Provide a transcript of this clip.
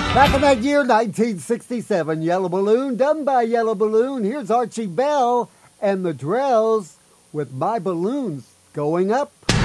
Back in that year, 1967, Yellow Balloon, done by Yellow Balloon. Here's Archie Bell and the Drells with My Balloon's Going Up.